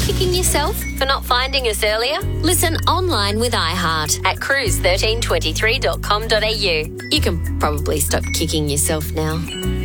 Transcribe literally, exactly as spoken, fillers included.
kicking yourself for not finding us earlier? Listen online with iHeart at cruise thirteen twenty-three dot com dot a u. You can probably stop kicking yourself now.